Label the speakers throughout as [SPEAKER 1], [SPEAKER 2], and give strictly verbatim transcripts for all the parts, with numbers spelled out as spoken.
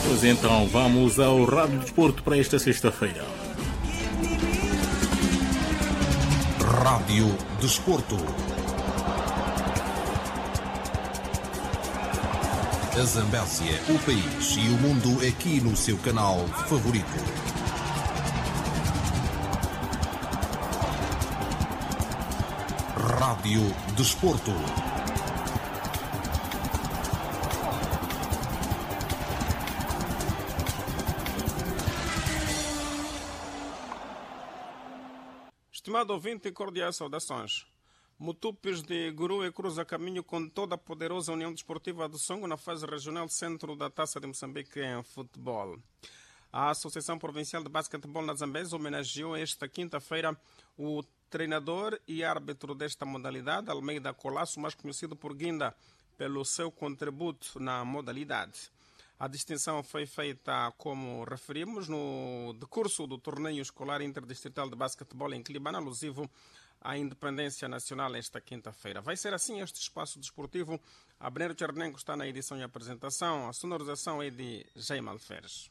[SPEAKER 1] Pois então, vamos ao Rádio Desporto para esta sexta-feira.
[SPEAKER 2] Rádio Desporto. A Zambésia, o país e o mundo aqui no seu canal favorito. Rádio Desporto.
[SPEAKER 3] Estimado ouvinte, cordiais saudações. Mutupes de Gurue cruza caminho com toda a poderosa União Desportiva do Songo na fase regional centro da Taça de Moçambique em futebol. A Associação Provincial de Basquetebol na Zambésia homenageou esta quinta-feira o treinador e árbitro desta modalidade, Almeida Colasso, mais conhecido por Guinda, pelo seu contributo na modalidade. A distinção foi feita, como referimos, no decurso do torneio escolar interdistrital de basquetebol em Clibana, alusivo à independência nacional esta quinta-feira. Vai ser assim este espaço desportivo. Abner Chernenko está na edição e apresentação. A sonorização é de Jaime Alferes.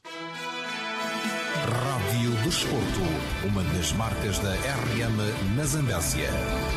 [SPEAKER 2] Rádio Desporto, uma das marcas da R M na Zambésia.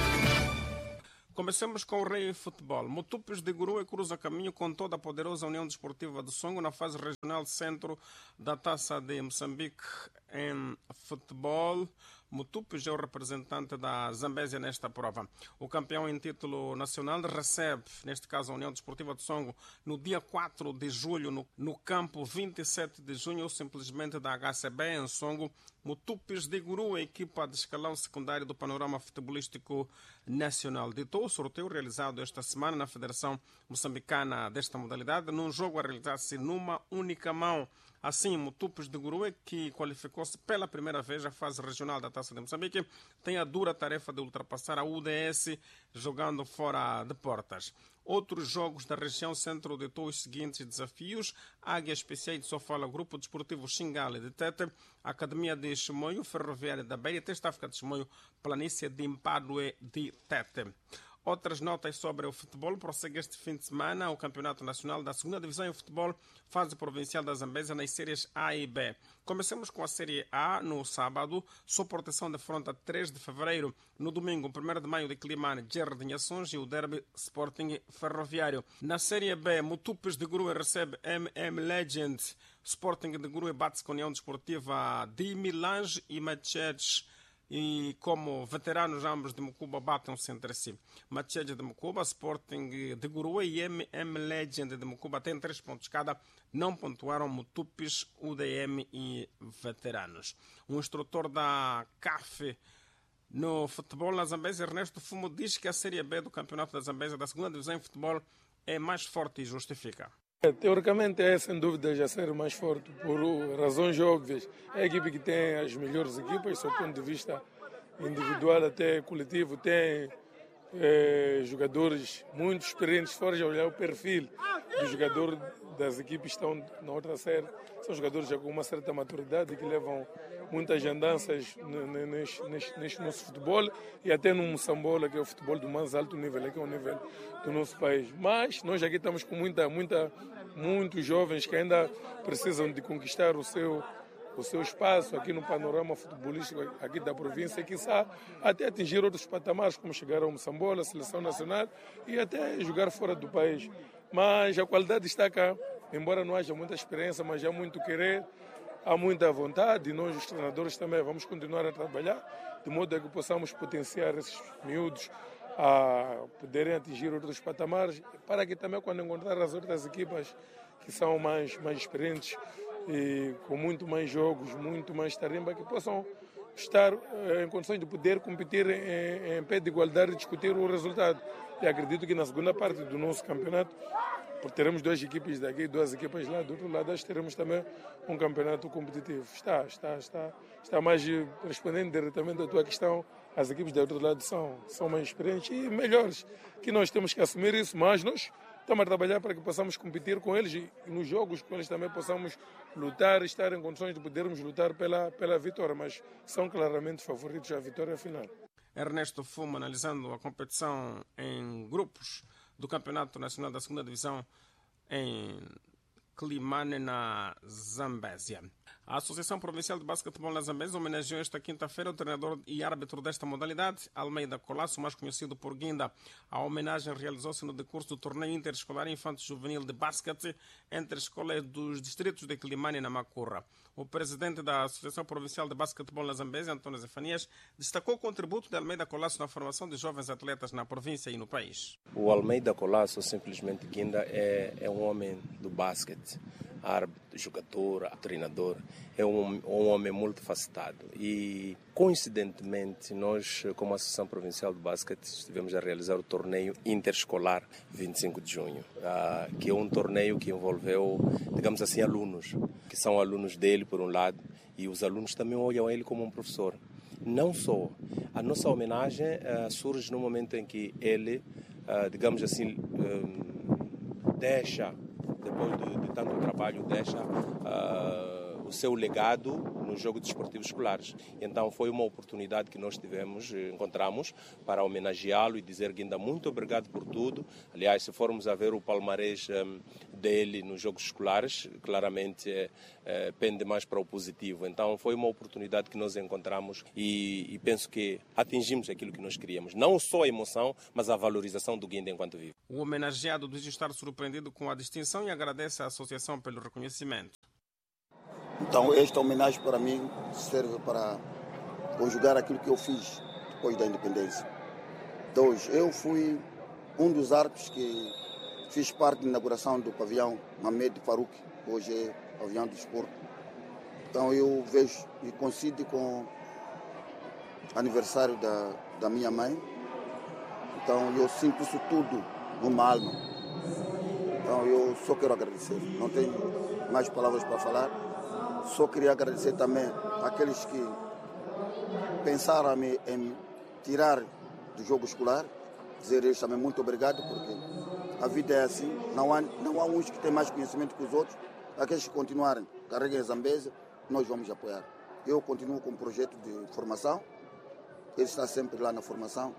[SPEAKER 3] Comecemos com o Rei Futebol. Mutupes de Gurue cruza caminho com toda a poderosa União Desportiva do Songo na fase regional centro da Taça de Moçambique em futebol. Mutupes é o representante da Zambésia nesta prova. O campeão em título nacional recebe, neste caso a União Desportiva do Songo, no dia quatro de julho, no, no campo vinte e sete de junho, simplesmente da H C B em Songo, Mutupes de Guru, a equipa de escalão secundário do panorama futebolístico nacional. Ditou o sorteio realizado esta semana na Federação Moçambicana desta modalidade, num jogo a realizar-se numa única mão. Assim, Mutupes de Gurue, que qualificou-se pela primeira vez à fase regional da Taça de Moçambique, tem a dura tarefa de ultrapassar a U D S jogando fora de portas. Outros jogos da região centro ditou os seguintes desafios: Águia Especial de Sofala, Grupo Desportivo Xingale de Tete, Academia de Chimoio, Ferroviária da Beira, Teste África de Chimoio, Planície de Impadue de Tete. Outras notas sobre o futebol. Prossegue este fim de semana o Campeonato Nacional da segunda Divisão em Futebol, fase provincial da Zambésia, nas séries A e B. Comecemos com a Série A no sábado, sob proteção de fronte a três de fevereiro. No domingo, primeiro de maio, de Climane, Jardim Ações e o Derby Sporting Ferroviário. Na Série B, Mutupes de Gurue recebe M M Legend. Sporting de Gurue bate-se com a União Desportiva de Milange e Machetes. E como veteranos ambos de Mucuba batem-se entre si. Machetes de Mucuba, Sporting de Gurue e M M Legend de Mucuba têm três pontos cada. Não pontuaram Mutupes, U D M e veteranos. O instrutor da C A F no futebol na Zambésia, Ernesto Fumo, diz que a Série B do Campeonato da Zambésia da segunda Divisão em Futebol é mais forte e justifica.
[SPEAKER 4] Teoricamente é sem dúvida já ser mais forte por razões óbvias. É a equipe que tem as melhores equipas, do ponto de vista individual até coletivo, tem é, jogadores muito experientes, fora de olhar o perfil do jogador das equipes que estão na outra série. São jogadores já com uma certa maturidade que levam muitas andanças neste, neste, neste nosso futebol e até no Moçambola, que é o futebol do mais alto nível, que é o nível do nosso país. Mas nós aqui estamos com muita, muita, muitos jovens que ainda precisam de conquistar o seu, o seu espaço aqui no panorama futebolístico aqui da província e, quiçá, até atingir outros patamares, como chegar ao Moçambola, a Seleção Nacional e até jogar fora do país. Mas a qualidade está cá, embora não haja muita experiência, mas há muito querer, há muita vontade e nós, os treinadores, também vamos continuar a trabalhar de modo a que possamos potenciar esses miúdos a poderem atingir outros patamares, para que também, quando encontrar as outras equipas que são mais, mais experientes e com muito mais jogos, muito mais tarimba, que possam estar eh, em condições de poder competir em, em pé de igualdade e discutir o resultado. E acredito que na segunda parte do nosso campeonato, porque teremos duas equipes daqui, duas equipes lá, do outro lado, acho que teremos também um campeonato competitivo. Está, está, está, está mais respondendo diretamente à tua questão. As equipes do outro lado são, são mais experientes e melhores, que nós temos que assumir isso, mas nós estamos a trabalhar para que possamos competir com eles e nos jogos com eles também possamos lutar, estar em condições de podermos lutar pela, pela vitória, mas são claramente favoritos à vitória final.
[SPEAKER 3] Ernesto Fumo, analisando a competição em grupos do Campeonato Nacional da segunda Divisão em Kilimane, na Zambésia. A Associação Provincial de Basquetebol na Zambésia homenageou esta quinta-feira o treinador e árbitro desta modalidade, Almeida Colasso, mais conhecido por Guinda. A homenagem realizou-se no decurso do torneio interescolar infanto-juvenil de basquete entre escolas dos distritos de Kilimane e Namacurra. O presidente da Associação Provincial de Basquetebol na Zambésia, Antônio Zefanias, destacou o contributo de Almeida Colasso na formação de jovens atletas na província e no país.
[SPEAKER 5] O Almeida Colasso, simplesmente Guinda, é, é um homem do basquete. Árbitro, jogador, treinador, é um, um homem multifacetado. E, coincidentemente, nós, como Associação Provincial de Basquete, estivemos a realizar o torneio interescolar vinte e cinco de junho, uh, que é um torneio que envolveu, digamos assim, alunos, que são alunos dele, por um lado, e os alunos também olham ele como um professor. Não só. A nossa homenagem uh, surge no momento em que ele, uh, digamos assim, um, deixa... depois de, de tanto trabalho, deixa uh, o seu legado nos Jogos Desportivos Escolares. Então foi uma oportunidade que nós tivemos, encontramos, para homenageá-lo e dizer, Guinda, muito obrigado por tudo. Aliás, se formos a ver o palmarés um, dele nos Jogos Escolares, claramente é, é, pende mais para o positivo. Então foi uma oportunidade que nós encontramos e, e penso que atingimos aquilo que nós queríamos. Não só a emoção, mas a valorização do Guinda enquanto vivo.
[SPEAKER 3] O homenageado diz estar surpreendido com a distinção e agradece à associação pelo reconhecimento.
[SPEAKER 6] Então, esta homenagem para mim serve para conjugar aquilo que eu fiz depois da independência. Dois, eu fui um dos árbitros que fiz parte da inauguração do pavilhão Mamed Farouk, hoje é pavilhão do desporto. Então, eu vejo e coincide com o aniversário da, da minha mãe. Então, eu sinto isso tudo numa alma. Então, eu só quero agradecer. Não tenho mais palavras para falar. Só queria agradecer também àqueles que pensaram em, em tirar do jogo escolar. Dizer eles também muito obrigado, porque a vida é assim. Não há, não há uns que têm mais conhecimento que os outros. Aqueles que continuarem, carreguem a Zambésia, nós vamos apoiar. Eu continuo com o projeto de formação. Ele está sempre lá na formação.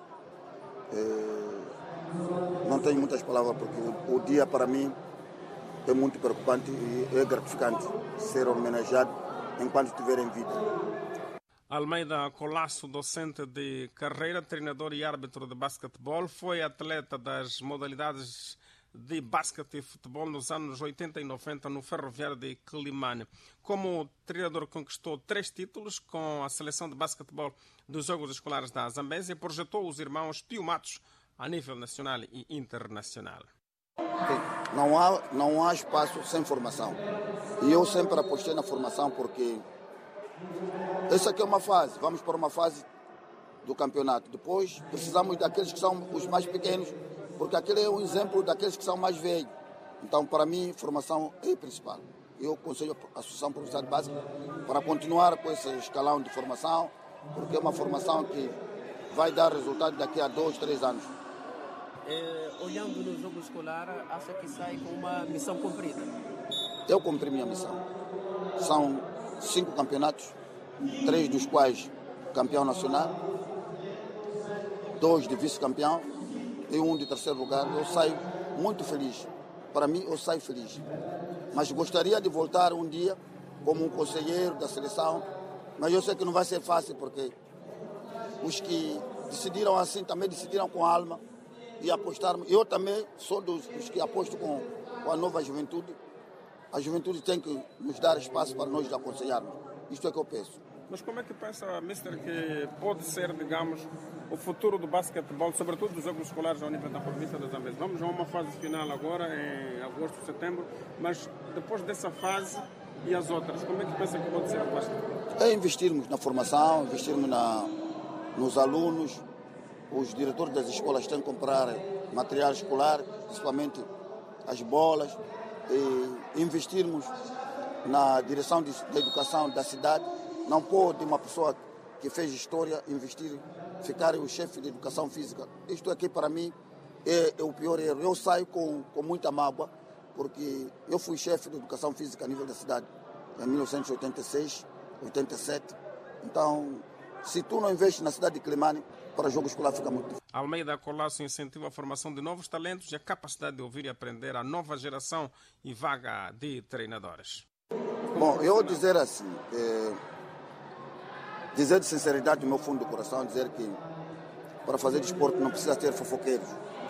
[SPEAKER 6] É, não tenho muitas palavras, porque o, o dia para mim é muito preocupante e é gratificante ser homenageado enquanto estiver em vida.
[SPEAKER 3] Almeida Colasso, docente de carreira, treinador e árbitro de basquetebol, foi atleta das modalidades de basquete e futebol nos anos oitenta e noventa no Ferroviário de Kilimane. Como treinador, conquistou três títulos com a seleção de basquetebol dos Jogos Escolares da Zambésia e projetou os irmãos Pio Matos a nível nacional e internacional.
[SPEAKER 6] Não há, não há espaço sem formação. E eu sempre apostei na formação porque essa aqui é uma fase. Vamos para uma fase do campeonato. Depois precisamos daqueles que são os mais pequenos, porque aquele é um exemplo daqueles que são mais velhos. Então, para mim, formação é o principal. Eu aconselho a Associação Provincial de Basquete para continuar com esse escalão de formação, porque é uma formação que vai dar resultado daqui a dois, três anos.
[SPEAKER 7] É, olhando no jogo escolar, acha que sai com uma missão cumprida?
[SPEAKER 6] Eu cumpri minha missão. São cinco campeonatos, três dos quais campeão nacional, dois de vice-campeão e um de terceiro lugar. Eu saio muito feliz. Para mim, eu saio feliz. Mas gostaria de voltar um dia como um conselheiro da seleção, mas eu sei que não vai ser fácil, porque os que decidiram assim também decidiram com a alma e apostaram. Eu também sou dos, dos que aposto com, com a nova juventude. A juventude tem que nos dar espaço para nós aconselharmos. Isto é que eu penso.
[SPEAKER 3] Mas como é que pensa, mister, que pode ser, digamos, o futuro do basquetebol, sobretudo dos jogos escolares ao nível da província da Zambésia? Vamos a uma fase final agora, em agosto, setembro, mas depois dessa fase e as outras, como é que pensa que pode ser o basquetebol?
[SPEAKER 6] É investirmos na formação, investirmos na, nos alunos. Os diretores das escolas têm que comprar material escolar, principalmente as bolas, e investirmos na direção de, da educação da cidade. Não pode uma pessoa que fez história investir, ficar o chefe de educação física. Isto aqui para mim é, é o pior erro. Eu saio com, com muita mágoa, porque eu fui chefe de educação física a nível da cidade em mil novecentos e oitenta e seis, oitenta e sete. Então, Se tu não investes na cidade de Climane, para o jogo escolar fica muito difícil.
[SPEAKER 3] Almeida Colasso incentiva a formação de novos talentos e a capacidade de ouvir e aprender a nova geração e vaga de treinadores.
[SPEAKER 6] Bom, eu vou dizer assim, é, dizer de sinceridade do meu fundo do coração, dizer que para fazer desporto não precisa ter fofoqueiros.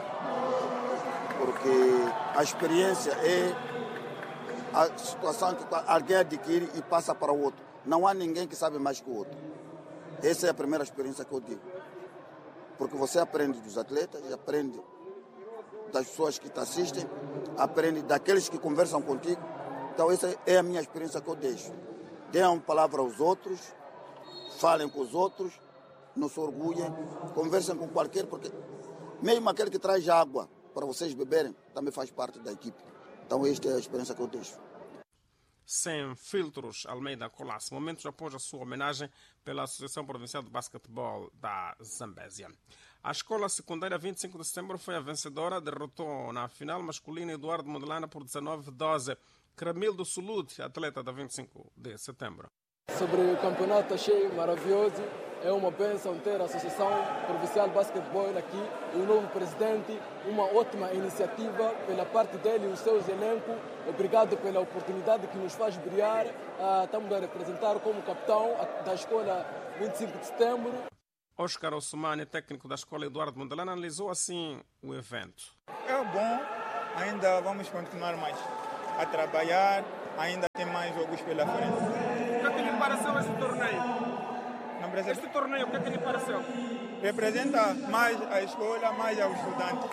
[SPEAKER 6] Porque a experiência é a situação que alguém adquire e passa para o outro. Não há ninguém que sabe mais que o outro. Essa é a primeira experiência que eu digo. Porque você aprende dos atletas, aprende das pessoas que te assistem, aprende daqueles que conversam contigo. Então essa é a minha experiência que eu deixo. Deem palavra aos outros, falem com os outros, não se orgulhem, conversem com qualquer, porque mesmo aquele que traz água para vocês beberem, também faz parte da equipe. Então esta é a experiência que eu deixo.
[SPEAKER 3] Sem filtros, Almeida Colasso, momentos após a sua homenagem pela Associação Provincial de Basquetebol da Zambésia. A escola secundária vinte e cinco de setembro foi a vencedora, derrotou na final masculina Eduardo Mondelana por dezanove a doze. Cramildo Sulude, atleta da vinte e cinco de setembro.
[SPEAKER 8] Sobre o campeonato, achei maravilhoso. É uma bênção ter a Associação Provincial de Basquetebol aqui e o novo presidente, uma ótima iniciativa pela parte dele e os seus elencos. Obrigado pela oportunidade que nos faz brilhar. Ah, estamos a representar como capitão da escola vinte e cinco de setembro.
[SPEAKER 3] Oscar Ossumani, técnico da escola Eduardo Mondelana, analisou assim o evento.
[SPEAKER 9] É bom, ainda vamos continuar mais a trabalhar, ainda tem mais jogos pela frente.
[SPEAKER 3] O que é que lhe pareceu esse torneio? Este torneio, o que é que lhe pareceu?
[SPEAKER 9] Representa mais a escola, mais aos estudantes.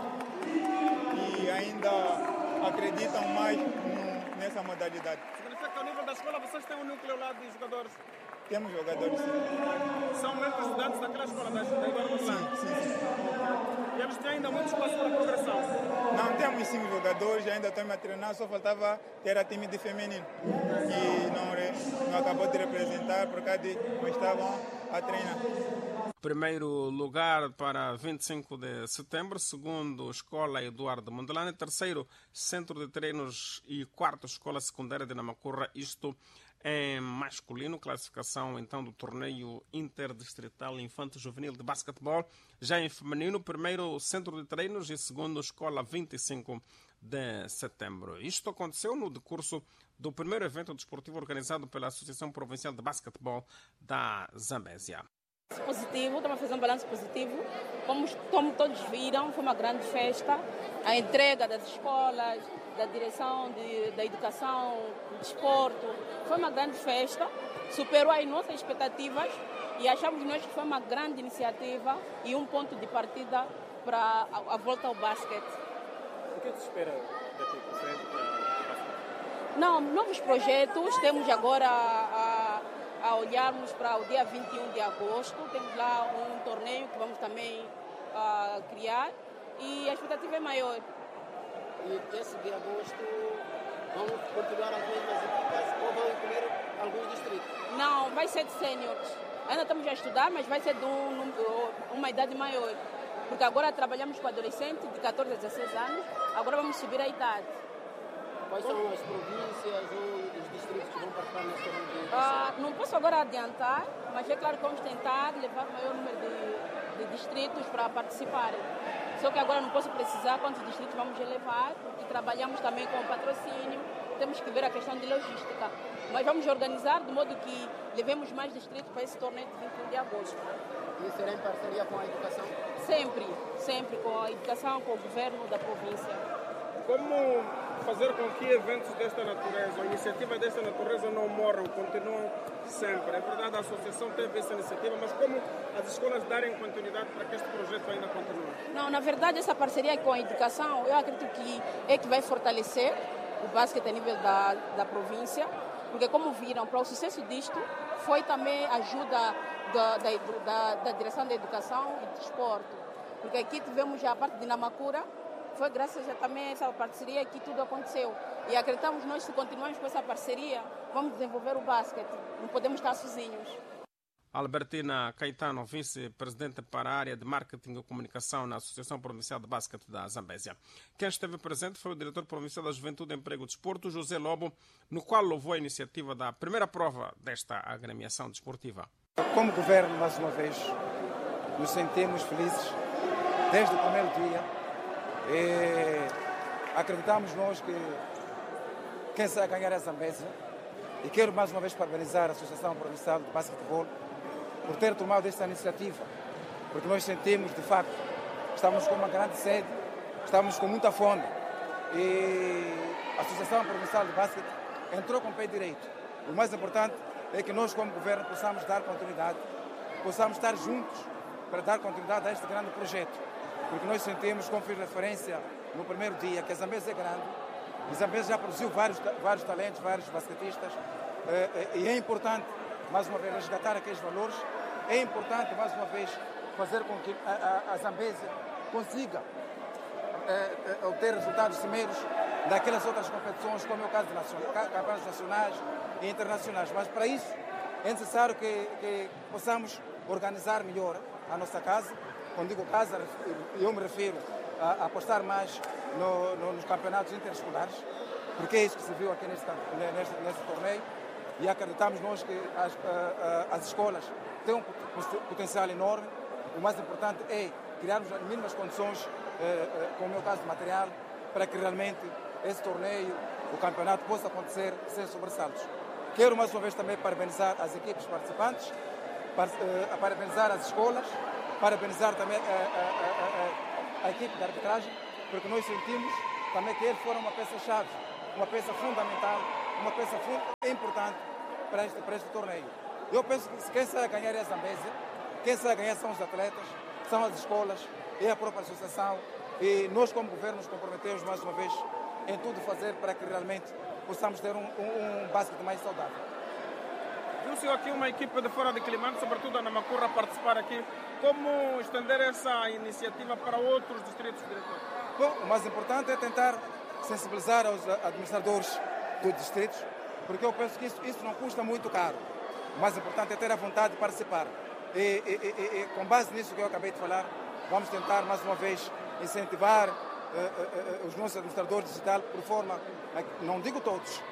[SPEAKER 9] E ainda acreditam mais no, nessa modalidade.
[SPEAKER 3] Significa que ao nível da escola vocês têm um núcleo lá de jogadores?
[SPEAKER 9] Temos jogadores, sim.
[SPEAKER 3] São mesmo estudantes daquela escola da Eduardo Mondelana?
[SPEAKER 9] Sim, sim, sim.
[SPEAKER 3] E eles têm ainda muito espaço para progressão?
[SPEAKER 9] Não, temos cinco jogadores, ainda estamos a treinar, só faltava ter a time de feminino. E não, não acabou de representar por causa de não estavam a treinar.
[SPEAKER 3] Primeiro lugar para vinte e cinco de setembro, segundo Escola Eduardo Mondelana, terceiro Centro de Treinos e quarto Escola Secundária de Namacurra, isto em masculino, classificação então do torneio interdistrital infanto-juvenil de basquetebol. Já em feminino, primeiro Centro de Treinos e segundo Escola vinte e cinco de setembro. Isto aconteceu no decurso do primeiro evento desportivo organizado pela Associação Provincial de Basquetebol da Zambésia.
[SPEAKER 10] Positivo, estamos a fazer um balanço positivo. Como, como todos viram, foi uma grande festa. A entrega das escolas, da direção de, da educação, do desporto. Foi uma grande festa, superou as nossas expectativas e achamos nós que foi uma grande iniciativa e um ponto de partida para a, a volta ao basquete.
[SPEAKER 3] O que se espera daqui para frente para o basquete?
[SPEAKER 10] Não, novos projetos. Temos agora a, a olharmos para o dia vinte e um de agosto. Temos lá um torneio que vamos também a, criar e a expectativa é maior.
[SPEAKER 7] E esse de agosto vamos continuar as mesmas equipas ou vão incluir alguns distritos?
[SPEAKER 10] Não, vai ser de sêniores. Ainda estamos a estudar, mas vai ser de um, uma idade maior. Porque agora trabalhamos com adolescentes de catorze a dezesseis anos, agora vamos subir a idade.
[SPEAKER 7] Quais são as províncias ou os distritos que vão participar nesse torneio?
[SPEAKER 10] Ah, não posso agora adiantar, mas é claro que vamos tentar levar o maior número de, de distritos para participarem. Só que agora não posso precisar quantos distritos vamos levar, porque trabalhamos também com o patrocínio, temos que ver a questão de logística. Mas vamos organizar de modo que levemos mais distritos para esse torneio de vinte e um de agosto.
[SPEAKER 7] E será em parceria com a educação?
[SPEAKER 10] Sempre, sempre com a educação, com o governo da província.
[SPEAKER 3] Como fazer com que eventos desta natureza, iniciativas desta natureza não morram, continuam sempre? É verdade, a associação teve essa iniciativa, mas como as escolas darem continuidade para que este projeto ainda continue?
[SPEAKER 10] Não, na verdade, essa parceria com a educação, eu acredito que é que vai fortalecer o basquete a nível da, da província, porque como viram, para o sucesso disto, foi também a ajuda da, da, da, da direção da educação e do desporto, porque aqui tivemos já a parte de Namacura, foi graças a também essa parceria que tudo aconteceu. E acreditamos nós, se continuarmos com essa parceria, vamos desenvolver o basquete. Não podemos estar sozinhos.
[SPEAKER 3] Albertina Caetano, vice-presidente para a área de marketing e comunicação na Associação Provincial de Basquete da Zambésia. Quem esteve presente foi o diretor provincial da Juventude, Emprego e Desporto, José Lobo, no qual louvou a iniciativa da primeira prova desta agremiação desportiva.
[SPEAKER 11] Como governo, mais uma vez, nos sentimos felizes desde o primeiro dia. E acreditamos nós que quem sai a ganhar é a Zambésia. E quero mais uma vez parabenizar a Associação Provincial de Basquetebol por ter tomado esta iniciativa, porque nós sentimos, de facto, que estamos com uma grande sede, estamos com muita fome. E a Associação Provincial de Basquete entrou com o pé direito. O mais importante é que nós, como governo, possamos dar continuidade, possamos estar juntos para dar continuidade a este grande projeto. Porque nós sentimos, como fiz referência no primeiro dia, que a Zambésia é grande, e a Zambésia já produziu vários, vários talentos, vários basquetistas, e é importante, mais uma vez, resgatar aqueles valores. É importante, mais uma vez, fazer com que a, a, a Zambésia consiga é, obter resultados cimeiros daquelas outras competições, como é o caso de nacional, campeonatos nacionais e internacionais. Mas para isso é necessário que, que possamos organizar melhor a nossa casa. Quando digo casa, eu me refiro a, a apostar mais no, no, nos campeonatos interescolares, porque é isso que se viu aqui neste, neste, neste torneio, e acreditamos nós que as, as escolas têm um potencial enorme. O mais importante é criarmos as mínimas condições, como é o caso de material, para que realmente esse torneio, o campeonato, possa acontecer sem sobressaltos. Quero mais uma vez também parabenizar as equipes participantes, parabenizar as escolas, parabenizar também a, a, a, a equipe de arbitragem, porque nós sentimos também que eles foram uma peça-chave, uma peça fundamental, uma peça importante para este, para este torneio. Eu penso que quem sai a ganhar é a Zambésia, quem sai a ganhar são os atletas, são as escolas, é a própria associação, e nós como governo nos comprometemos mais uma vez em tudo fazer para que realmente possamos ter um, um, um basquete mais saudável.
[SPEAKER 3] Viu-se aqui uma equipe de fora de Climane, sobretudo a Namacurra, participar aqui. Como estender essa iniciativa para outros distritos, diretor?
[SPEAKER 11] Bom, o mais importante é tentar sensibilizar os administradores dos distritos, porque eu penso que isso, isso não custa muito caro. O mais importante é ter a vontade de participar. E, e, e, e com base nisso que eu acabei de falar, vamos tentar mais uma vez incentivar uh, uh, uh, os nossos administradores digitais por forma, a, não digo todos,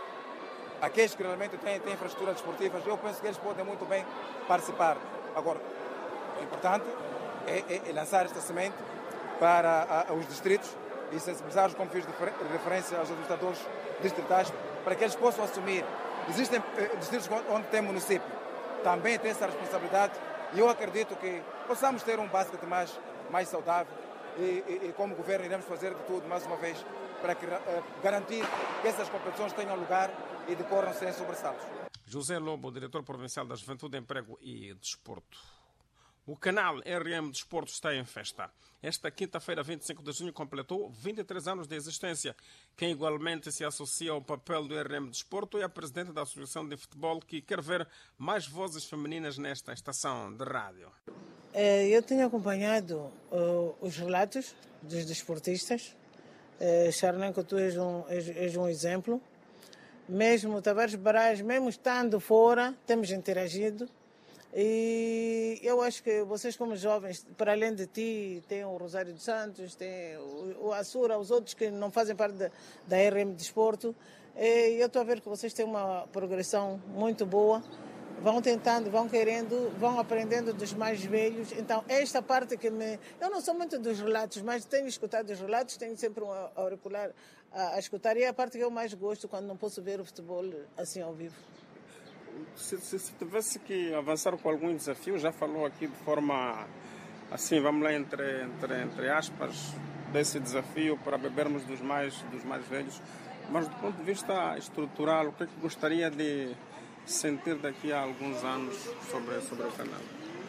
[SPEAKER 11] aqueles que realmente têm, têm infraestruturas desportivas, eu penso que eles podem muito bem participar. Agora, o importante é, é, é lançar esta semente para a, a, os distritos e sensibilizar-os, como fiz de referência aos administradores distritais, para que eles possam assumir. Existem uh, distritos onde tem município, também tem essa responsabilidade, e eu acredito que possamos ter um basquete mais, mais saudável, e, e, e como governo iremos fazer de tudo, mais uma vez, para que, uh, garantir que essas competições tenham lugar e decorram sem sobressaltos.
[SPEAKER 3] José Lobo, diretor provincial da Juventude, Emprego e Desporto. O canal R M Desporto está em festa. Esta quinta-feira, vinte e cinco de junho, completou vinte e três anos de existência. Quem igualmente se associa ao papel do R M Desporto é a presidente da Associação de Futebol, que quer ver mais vozes femininas nesta estação de rádio.
[SPEAKER 12] Eu tenho acompanhado uh, os relatos dos desportistas. Uh, Charnenco, tu és um, és, és um exemplo. Mesmo Tavares Baraz, mesmo estando fora, temos interagido. E eu acho que vocês, como jovens, para além de ti, tem o Rosário dos Santos, tem o, o Assura, os outros que não fazem parte da, da R M Desporto. E eu estou a ver que vocês têm uma progressão muito boa. Vão tentando, vão querendo, vão aprendendo dos mais velhos. Então, esta parte que me... Eu não sou muito dos relatos, mas tenho escutado os relatos, tenho sempre um auricular a, a escutar. E é a parte que eu mais gosto quando não posso ver o futebol assim ao vivo.
[SPEAKER 3] Se, se, se tivesse que avançar com algum desafio, já falou aqui de forma, assim, vamos lá, entre, entre, entre aspas, desse desafio para bebermos dos mais, dos mais velhos. Mas do ponto de vista estrutural, o que é que gostaria de sentir daqui a alguns anos sobre, sobre o canal?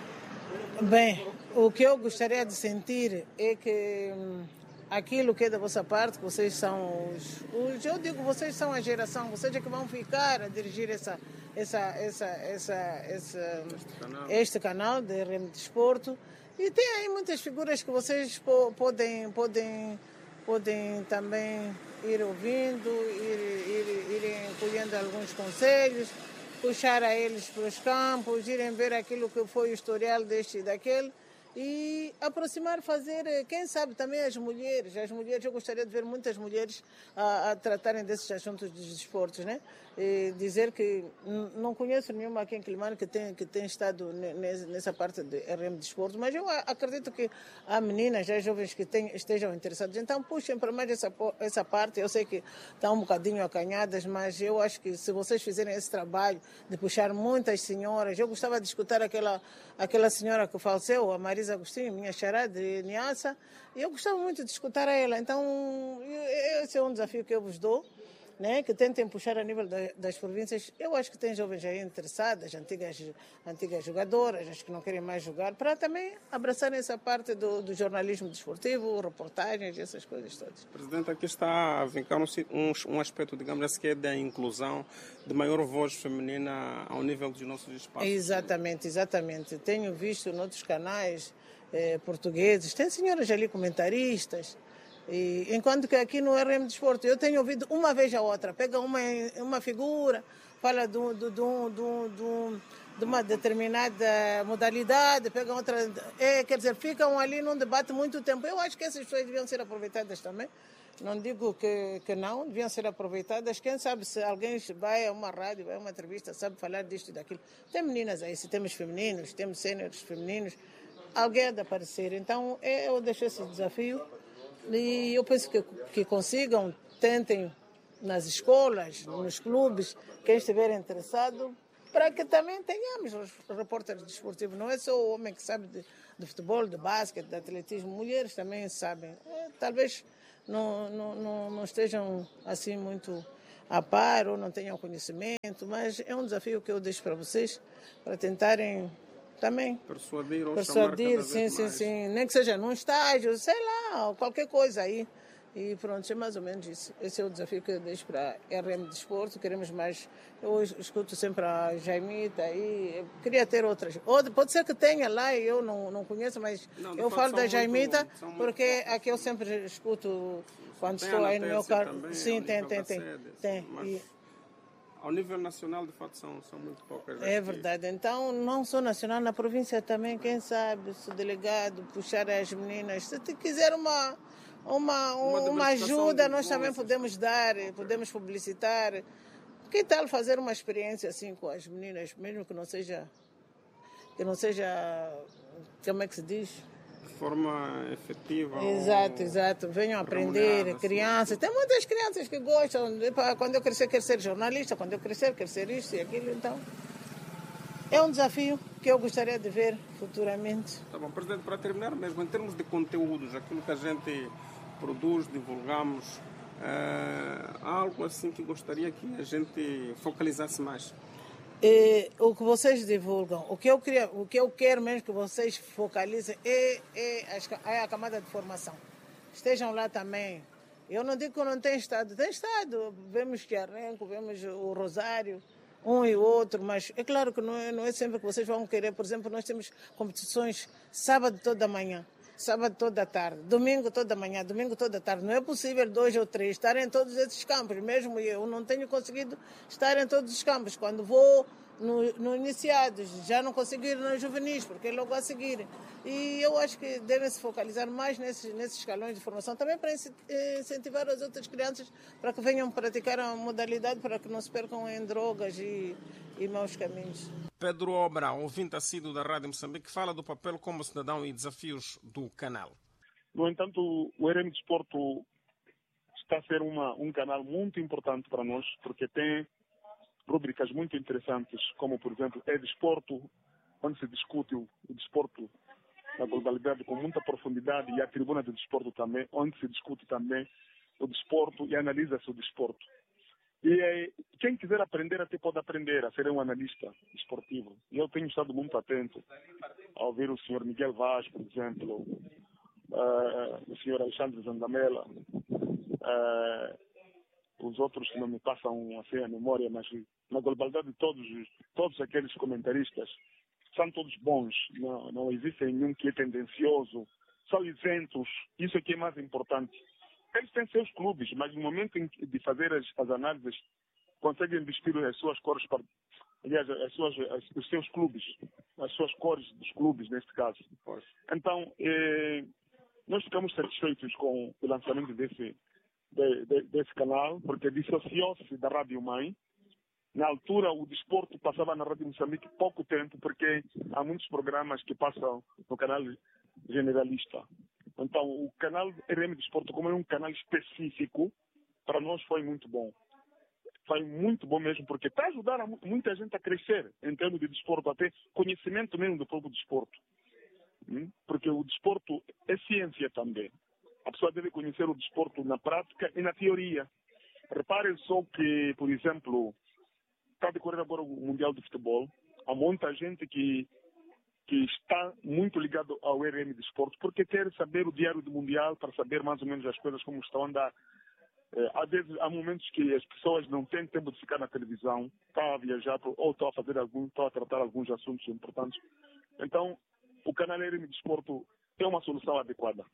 [SPEAKER 12] Bem, o que eu gostaria de sentir é que hum, aquilo que é da vossa parte, que vocês são os, os... Eu digo, vocês são a geração, vocês é que vão ficar a dirigir essa, essa, essa, essa, essa, este, canal. este canal de R M Desporto. E tem aí muitas figuras que vocês po, podem, podem, podem também ir ouvindo, ir, ir, irem colhendo alguns conselhos, puxar a eles para os campos, irem ver aquilo que foi o historial deste e daquele. e aproximar, fazer, quem sabe também as mulheres, as mulheres, eu gostaria de ver muitas mulheres a, a tratarem desses assuntos dos desportos, né? E dizer que não conheço nenhuma aqui em Quelimane que tem, que tem estado nessa parte de R M de desporto, mas eu acredito que há meninas, há jovens que tem, estejam interessados, então puxem para mais essa, essa parte. Eu sei que estão um bocadinho acanhadas, mas eu acho que se vocês fizerem esse trabalho de puxar muitas senhoras, eu gostava de escutar aquela, aquela senhora que faleceu, a Marisa Agostinho, minha xará de Niassa, e eu gostava muito de escutar ela. Então, esse é um desafio que eu vos dou, né? Que tentem puxar a nível da, das províncias. Eu acho que tem jovens aí interessadas, antigas, antigas jogadoras, as que não querem mais jogar, para também abraçarem essa parte do, do jornalismo desportivo, reportagens, essas coisas todas.
[SPEAKER 3] Presidente, aqui está a vincar um, um, um aspecto, digamos assim, que é da inclusão, de maior voz feminina ao nível dos nossos espaços.
[SPEAKER 12] Exatamente, exatamente. Tenho visto noutros canais eh, portugueses, tem senhoras ali comentaristas. E, enquanto que aqui no R M Desporto eu tenho ouvido uma vez a outra, pega uma, uma figura, fala de, de, de, de, de uma determinada modalidade, pega outra, é, quer dizer, ficam ali num debate muito tempo. Eu acho que essas pessoas deviam ser aproveitadas também, não digo que, que não, deviam ser aproveitadas. Quem sabe se alguém vai a uma rádio, vai a uma entrevista, sabe falar disto e daquilo. Tem meninas aí, se temos femininos, temos sêniores femininos, alguém há de aparecer. Então eu deixo esse desafio. E eu penso que, que consigam, tentem nas escolas, nos clubes, quem estiver interessado, para que também tenhamos os repórteres desportivos. Não é só o homem que sabe de, de futebol, de basquete, de atletismo, mulheres também sabem. É, talvez não, não, não, não estejam assim muito a par ou não tenham conhecimento, mas é um desafio que eu deixo para vocês, para tentarem também
[SPEAKER 3] persuadir ou
[SPEAKER 12] persuadir,
[SPEAKER 3] chamar
[SPEAKER 12] sim, sim,
[SPEAKER 3] mais.
[SPEAKER 12] sim, nem que seja num estágio, sei lá, qualquer coisa aí. E pronto, é mais ou menos isso. Esse é o desafio que eu deixo para a R M Desporto. Queremos mais. Eu escuto sempre a Jaimita aí. Eu queria ter outras. Ou pode ser que tenha lá e eu não, não conheço, mas
[SPEAKER 3] não,
[SPEAKER 12] eu falo da Jaimita
[SPEAKER 3] muito,
[SPEAKER 12] porque aqui eu sempre escuto quando
[SPEAKER 3] tem
[SPEAKER 12] estou aí no meu carro.
[SPEAKER 3] Também,
[SPEAKER 12] sim, tem, tem, tem.
[SPEAKER 3] Sede,
[SPEAKER 12] tem.
[SPEAKER 3] Mas
[SPEAKER 12] E...
[SPEAKER 3] ao nível nacional, de fato, são, são muito poucas.
[SPEAKER 12] É verdade. Então, não só nacional, na província também, quem sabe, se o delegado puxar as meninas, se quiser uma, uma, uma, uma ajuda, nós também podemos dar, podemos publicitar. Que tal fazer uma experiência assim com as meninas, mesmo que não seja, que não seja, como é que se diz?
[SPEAKER 3] De forma efetiva.
[SPEAKER 12] Exato, exato. Venham aprender, crianças. Tem muitas crianças que gostam. Quando eu crescer, quero ser jornalista. Quando eu crescer, quero ser isto e aquilo. Então, é um desafio que eu gostaria de ver futuramente.
[SPEAKER 3] Tá bom, Presidente, para terminar mesmo, em termos de conteúdos, aquilo que a gente produz, divulgamos, é, há algo assim que gostaria que a gente focalizasse mais?
[SPEAKER 12] É, o que vocês divulgam, o que eu queria, o que eu quero mesmo que vocês focalizem é, é, é a camada de formação. Estejam lá também. Eu não digo que não tem estado, tem estado. Vemos que Arrenco, vemos o Rosário, um e outro, mas é claro que não é, não é sempre que vocês vão querer. Por exemplo, nós temos competições sábado toda manhã, sábado toda tarde, domingo toda manhã, domingo toda tarde. Não é possível dois ou três estarem em todos esses campos. Mesmo eu não tenho conseguido estar em todos os campos. Quando vou no, no iniciados, já não consigo ir nos juvenis, porque é logo a seguir. E eu acho que devem se focalizar mais nesses, nesses escalões de formação, também para incentivar as outras crianças para que venham praticar a modalidade, para que não se percam em drogas e, e maus caminhos.
[SPEAKER 3] Pedro Obra, ouvinte assíduo da Rádio Moçambique, fala do papel como cidadão e desafios do canal.
[SPEAKER 13] No entanto, o R M Desporto está a ser uma, um canal muito importante para nós, porque tem rubricas muito interessantes, como, por exemplo, é desporto, onde se discute o, o desporto na globalidade com muita profundidade, e a tribuna de desporto também, onde se discute também o desporto e analisa-se o desporto. E eh, quem quiser aprender até pode aprender a ser um analista esportivo. E eu tenho estado muito atento a ouvir o senhor Miguel Vaz, por exemplo, uh, o senhor Alexandre Zandamela, uh, os outros que não me passam assim a memória, mas na globalidade de todos, todos aqueles comentaristas são todos bons, não, não existe nenhum que é tendencioso, são isentos, isso é que é mais importante. Eles têm seus clubes, mas no momento em, de fazer as, as análises, conseguem vestir as suas cores aliás, as suas, as, os seus clubes, as suas cores dos clubes, neste caso. Então, eh, nós ficamos satisfeitos com o lançamento desse, de, de, desse canal, porque dissociou-se da Rádio Mãe. Na altura, o desporto passava na Rádio Moçambique pouco tempo, porque há muitos programas que passam no canal generalista. Então, o canal R M Desporto, como é um canal específico, para nós foi muito bom. Foi muito bom mesmo, porque está a ajudar a muita gente a crescer em termos de desporto, até conhecimento mesmo do próprio desporto. Porque o desporto é ciência também. A pessoa deve conhecer o desporto na prática e na teoria. Reparem só que, por exemplo, está a decorrer agora o Mundial de Futebol. Há muita gente que, que está muito ligado ao R M Desporto porque quer saber o diário do Mundial para saber mais ou menos as coisas como estão a andar. É, às vezes, há momentos que as pessoas não têm tempo de ficar na televisão, estão a viajar ou estão a fazer algum, estão a tratar alguns assuntos importantes. Então, o canal R M Desporto é uma solução adequada.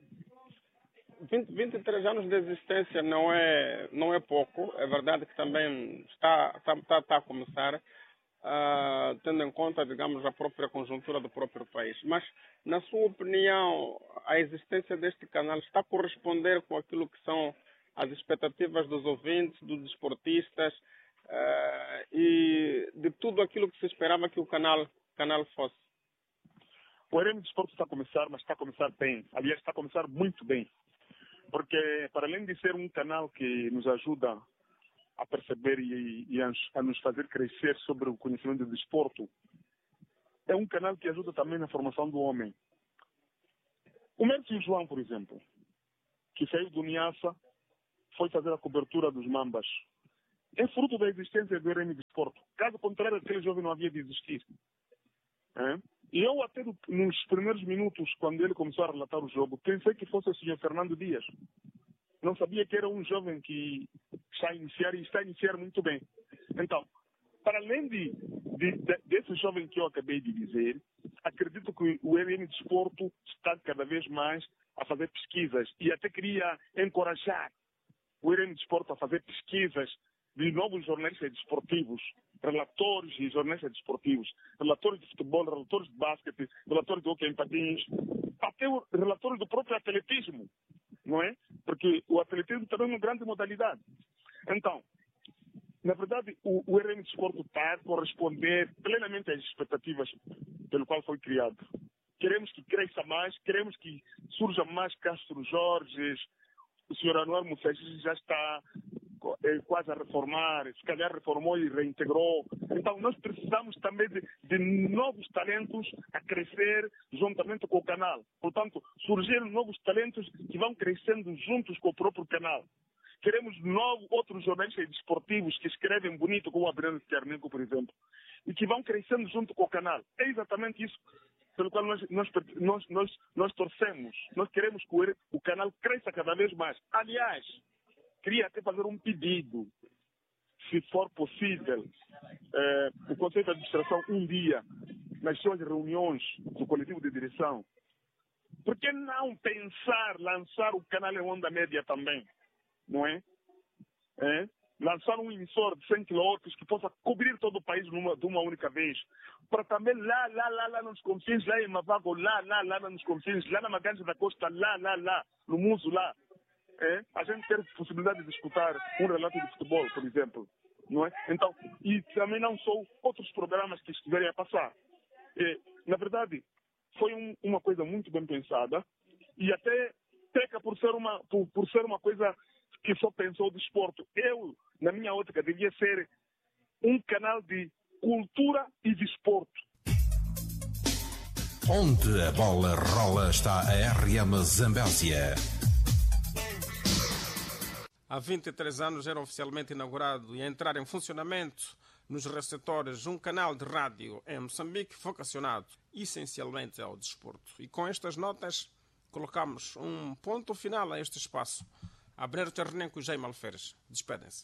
[SPEAKER 3] vinte, vinte e três anos de existência não é, não é pouco. É verdade que também está, está, está, está a começar, uh, tendo em conta, digamos, a própria conjuntura do próprio país. Mas, na sua opinião, a existência deste canal está a corresponder com aquilo que são as expectativas dos ouvintes, dos desportistas uh, e de tudo aquilo que se esperava que o canal, canal fosse?
[SPEAKER 13] O R M Desporto está a começar, mas está a começar bem. Aliás, está a começar muito bem. Porque, para além de ser um canal que nos ajuda a perceber e, e a, a nos fazer crescer sobre o conhecimento do desporto, é um canal que ajuda também na formação do homem. O Mércio João, por exemplo, que saiu do Niassa, foi fazer a cobertura dos Mambas. É fruto da existência do R M Desporto. Caso contrário, aquele jovem não havia de existir. É? E eu até nos primeiros minutos, quando ele começou a relatar o jogo, pensei que fosse o senhor Fernando Dias. Não sabia que era um jovem que está a iniciar e está a iniciar muito bem. Então, para além de, de, de, desse jovem que eu acabei de dizer, acredito que o R M Desporto está cada vez mais a fazer pesquisas e até queria encorajar o R M Desporto a fazer pesquisas de novos jornalistas desportivos, relatores e jornalistas desportivos, relatores de futebol, relatores de basquete, relatores de hóquei em patins, até relatores do próprio atletismo, não é? Porque o atletismo também é uma grande modalidade. Então, na verdade, o, o R M Desporto está a corresponder plenamente às expectativas pelo qual foi criado. Queremos que cresça mais, queremos que surja mais Castro Jorge. O senhor Anuar Moussaji já está é, quase a reformar, se calhar reformou e reintegrou. Então, nós precisamos também de, de novos talentos a crescer juntamente com o canal. Portanto, surgiram novos talentos que vão crescendo juntos com o próprio canal. Queremos novos, outros jornalistas desportivos que escrevem bonito, como o Adriano Tiarneco, por exemplo, e que vão crescendo junto com o canal. É exatamente isso pelo qual nós, nós, nós, nós, nós torcemos. Nós queremos que o, o canal cresça cada vez mais. Aliás, queria até fazer um pedido, se for possível, eh, o Conselho de Administração, um dia, nas suas reuniões do coletivo de direção, por que não pensar, lançar o canal em onda média também? Não é? é? Lançar um emissor de cem quilômetros que possa cobrir todo o país numa, de uma única vez. Para também lá, lá, lá, lá nos confins, lá em Mavago, lá, lá, lá nos confins, lá na Maganja da Costa, lá, lá, lá, no Muso, lá. É? A gente ter possibilidade de escutar um relato de futebol, por exemplo. Não é? Então, e também não só outros programas que estiverem a passar. É, na verdade, foi um, uma coisa muito bem pensada e até peca por ser uma, por, por ser uma coisa que só pensou o desporto. Eu, na minha ótica, devia ser um canal de cultura e desporto.
[SPEAKER 2] Onde a bola rola está a R M Zambésia.
[SPEAKER 3] Há vinte e três anos era oficialmente inaugurado e a entrar em funcionamento nos receptores um canal de rádio em Moçambique vocacionado essencialmente ao desporto. E com estas notas colocamos um ponto final a este espaço. Abner Tiarneco e Jaime Alferes. Despedem-se.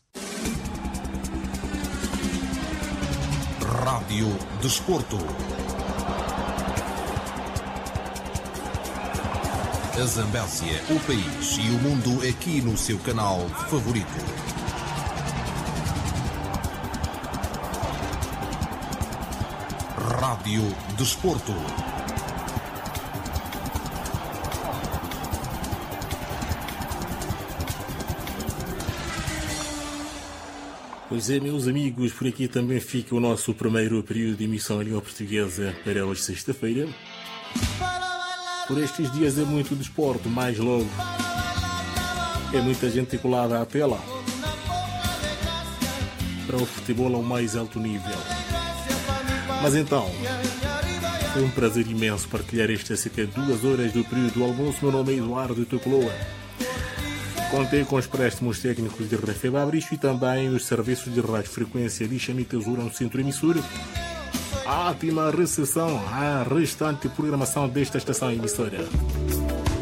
[SPEAKER 2] Rádio Desporto. A Zambésia, o país e o mundo aqui no seu canal favorito. Rádio Desporto.
[SPEAKER 1] Pois é, meus amigos, por aqui também fica o nosso primeiro período de emissão em língua portuguesa para hoje, sexta-feira. Por estes dias é muito desporto, mais logo é muita gente colada à tela para o futebol ao mais alto nível. Mas então, foi um prazer imenso partilhar estas cerca de duas horas do período do almoço. Meu nome é Eduardo Tocoloa. Contei com os préstimos técnicos de Rafael Babricho e também os serviços de radiofrequência de Xami Tesoura no centro emissor. Ótima recepção à restante programação desta estação emissora.